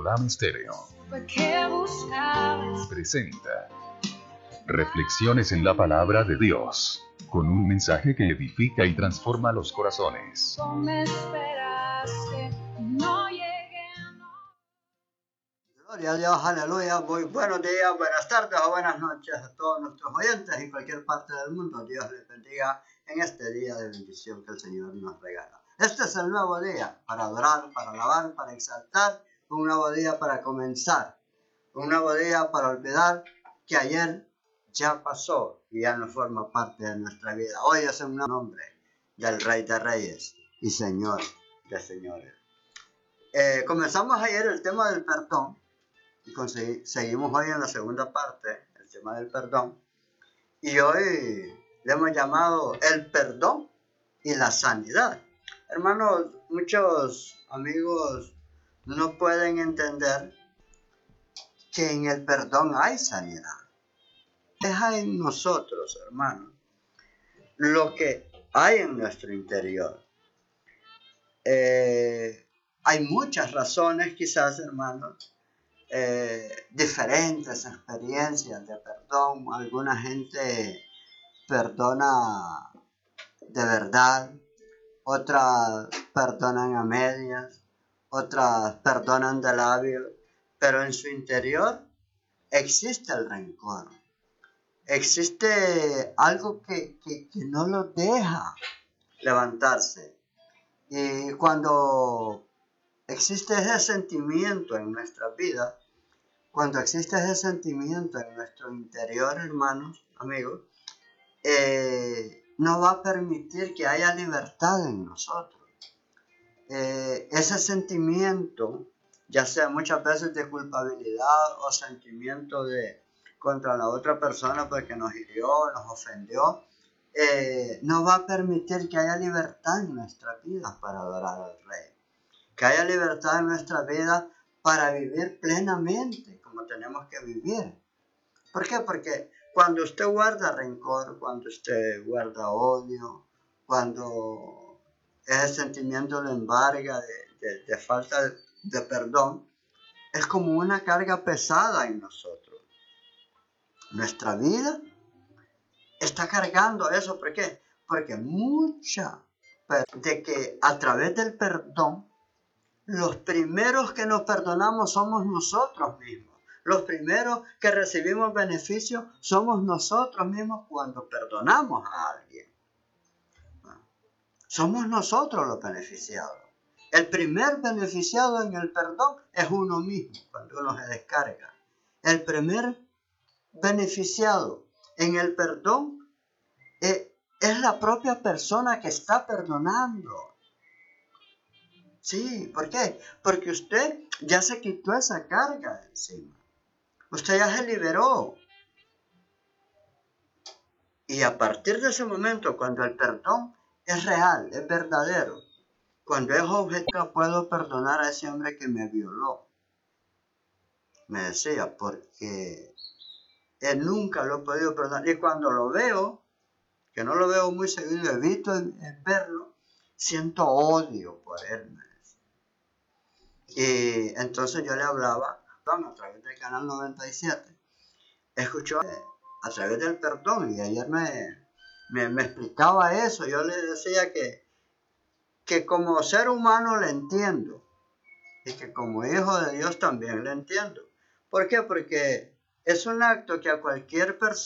Soldán Estéreo presenta Reflexiones en la Palabra de Dios, con un mensaje que edifica y transforma los corazones. Gloria a Dios, aleluya. Muy buenos días, buenas tardes o buenas noches a todos nuestros oyentes en cualquier parte del mundo. Dios les bendiga en este día de bendición que el Señor nos regala. Este es el nuevo día para adorar, para alabar, para exaltar, un nuevo día para comenzar, un nuevo día para olvidar que ayer ya pasó y ya no forma parte de nuestra vida. Hoy es un nombre del Rey de Reyes y Señor de Señores. Comenzamos ayer el tema del perdón y seguimos hoy en la segunda parte, el tema del perdón. Y hoy le hemos llamado el perdón y la sanidad. Hermanos, muchos amigos no pueden entender que en el perdón hay sanidad. Deja en nosotros, hermanos, lo que hay en nuestro interior. Hay muchas razones, quizás, hermanos, diferentes experiencias de perdón. Alguna gente perdona de verdad, otras perdonan a medias, otras perdonan de labios, pero en su interior existe el rencor. Existe algo que no lo deja levantarse. Y cuando existe ese sentimiento en nuestra vida, cuando existe ese sentimiento en nuestro interior, hermanos, amigos, no va a permitir que haya libertad en nosotros. Ese sentimiento, ya sea muchas veces de culpabilidad o sentimiento de contra la otra persona porque nos hirió, nos ofendió, no va a permitir que haya libertad en nuestra vida para adorar al Rey. Que haya libertad en nuestra vida para vivir plenamente como tenemos que vivir. ¿Por qué? Porque cuando usted guarda rencor, cuando usted guarda odio, cuando ese sentimiento lo embarga de falta de perdón, es como una carga pesada en nosotros. Nuestra vida está cargando eso. ¿Por qué? Porque de que a través del perdón, los primeros que nos perdonamos somos nosotros mismos. Los primeros que recibimos beneficios somos nosotros mismos cuando perdonamos a alguien. Somos nosotros los beneficiados. El primer beneficiado en el perdón es uno mismo, cuando uno se descarga. El primer beneficiado en el perdón es la propia persona que está perdonando. Sí, ¿por qué? Porque usted ya se quitó esa carga de encima. Usted ya se liberó. Y a partir de ese momento, cuando el perdón es real, es verdadero, cuando es objetivo, puedo perdonar a ese hombre que me violó. Me decía, porque él nunca lo he podido perdonar. Y cuando lo veo, que no lo veo muy seguido, evito verlo, siento odio por él. Y entonces yo le hablaba a través del canal 97. Escuchó a través del perdón y ayer me explicaba eso. Yo le decía que como ser humano le entiendo y que como hijo de Dios también le entiendo. ¿Por qué? Porque es un acto que a cualquier persona